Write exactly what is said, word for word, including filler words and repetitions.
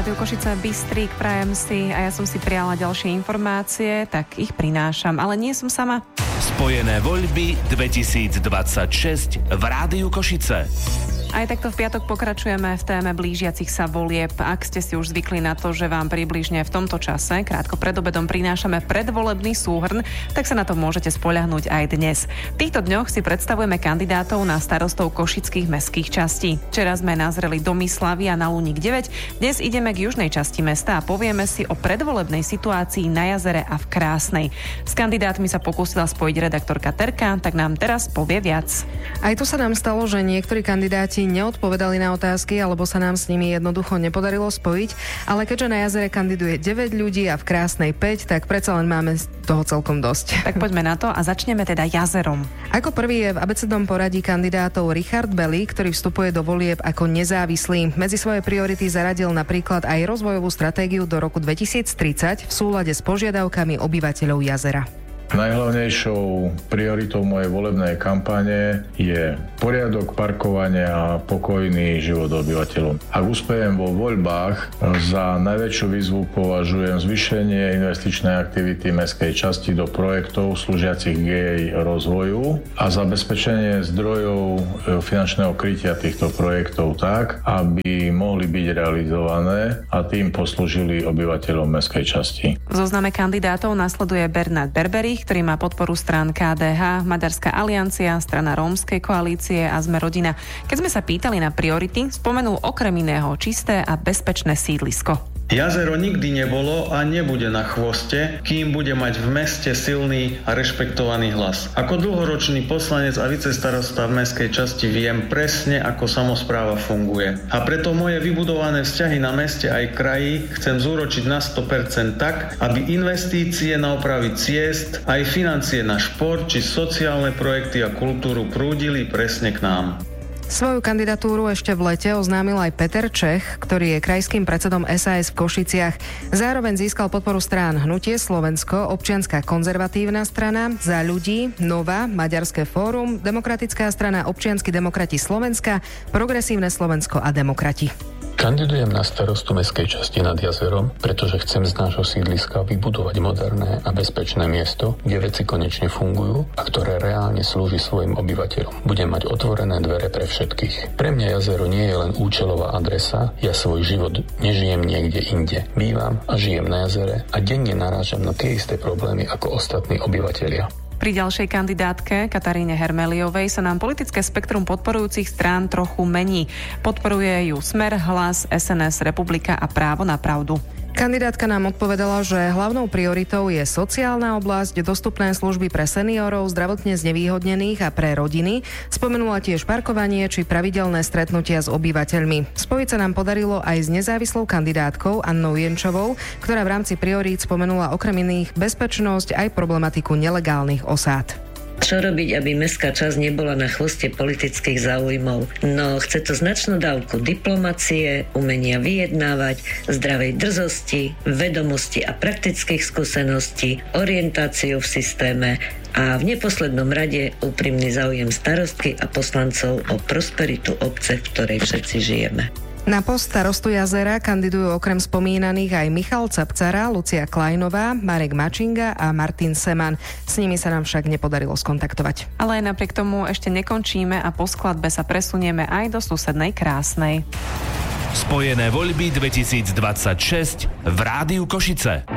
Rádiu Košice Bystrík, prajem si a ja som si prijala ďalšie informácie, tak ich prinášam, ale nie som sama. Spojené voľby dvetisícdvadsaťšesť v Rádiu Košice. Aj takto v piatok pokračujeme v téme blížiacich sa volieb. Ak ste si už zvykli na to, že vám približne v tomto čase, krátko pred obedom, prinášame predvolebný súhrn, tak sa na to môžete spoľahnúť aj dnes. V týchto dňoch si predstavujeme kandidátov na starostov košických mestských častí. Včera sme nazreli do Myslavy a na Luník deväť, dnes ideme k južnej časti mesta a povieme si o predvolebnej situácii na Jazere a v Krásnej. S kandidátmi sa pokúsila spojiť redaktorka Terka, tak nám teraz povie viac. Aj tu sa nám stalo, že niektorí kandidáti neodpovedali na otázky, alebo sa nám s nimi jednoducho nepodarilo spojiť, ale keďže na Jazere kandiduje deväť ľudí a v Krásnej päť, tak predsa len máme toho celkom dosť. Tak poďme na to a začneme teda Jazerom. Ako prvý je v abecednom poradí kandidátov Richard Belý, ktorý vstupuje do volieb ako nezávislý. Medzi svoje priority zaradil napríklad aj rozvojovú stratégiu do roku dvetisíctridsať v súlade s požiadavkami obyvateľov Jazera. Najhlavnejšou prioritou mojej volebnej kampane je poriadok, parkovania a pokojný život obyvateľov. Ak uspejem vo voľbách, za najväčšiu výzvu považujem zvýšenie investičnej aktivity mestskej časti do projektov slúžiacich k jej rozvoju a zabezpečenie zdrojov finančného krytia týchto projektov tak, aby mohli byť realizované a tým poslúžili obyvateľom mestskej časti. V zozname kandidátov nasleduje Bernard Berberich, ktorý má podporu strán ká dé há, Maďarská aliancia, strana Rómskej koalície a Sme rodina. Keď sme sa pýtali na priority, spomenul okrem iného čisté a bezpečné sídlisko. Jazero nikdy nebolo a nebude na chvoste, kým bude mať v meste silný a rešpektovaný hlas. Ako dlhoročný poslanec a vicestarosta v mestskej časti viem presne, ako samospráva funguje. A preto moje vybudované vzťahy na meste aj kraji chcem zúročiť na sto percent tak, aby investície na opravy ciest, aj financie na šport či sociálne projekty a kultúru prúdili presne k nám. Svoju kandidatúru ešte v lete oznámil aj Peter Čech, ktorý je krajským predsedom es a es v Košiciach. Zároveň získal podporu strán Hnutie Slovensko, Občianska konzervatívna strana, Za ľudí, Nova, Maďarské fórum, Demokratická strana Občianski demokrati Slovenska, Progresívne Slovensko a Demokrati. Kandidujem na starostu mestskej časti nad Jazerom, pretože chcem z nášho sídliska vybudovať moderné a bezpečné miesto, kde veci konečne fungujú a ktoré reálne slúži svojim obyvateľom. Budem mať otvorené dvere pre všetkých. Pre mňa Jazero nie je len účelová adresa, ja svoj život nežijem niekde inde. Bývam a žijem na Jazere a denne narážam na tie isté problémy ako ostatní obyvatelia. Pri ďalšej kandidátke, Kataríne Hermeliovej, sa nám politické spektrum podporujúcich strán trochu mení. Podporuje ju Smer, Hlas, es en es, Republika a Právo na pravdu. Kandidátka nám odpovedala, že hlavnou prioritou je sociálna oblasť, dostupné služby pre seniorov, zdravotne znevýhodnených a pre rodiny. Spomenula tiež parkovanie či pravidelné stretnutia s obyvateľmi. Spojiť sa nám podarilo aj s nezávislou kandidátkou Annou Jenčovou, ktorá v rámci priorít spomenula okrem iných bezpečnosť aj problematiku nelegálnych osád. Čo robiť, aby mestská časť nebola na chvoste politických záujmov? No, chce to značnú dávku diplomacie, umenia vyjednávať, zdravej drzosti, vedomosti a praktických skúseností, orientáciu v systéme a v neposlednom rade úprimný záujem starostky a poslancov o prosperitu obce, v ktorej všetci žijeme. Na post starostu Jazera kandidujú okrem spomínaných aj Michal Capcara, Lucia Klajnová, Marek Mačinga a Martin Seman. S nimi sa nám však nepodarilo skontaktovať. Ale aj napriek tomu ešte nekončíme a po skladbe sa presunieme aj do susednej Krásnej. Spojené voľby dvetisícdvadsaťšesť v Rádiu Košice.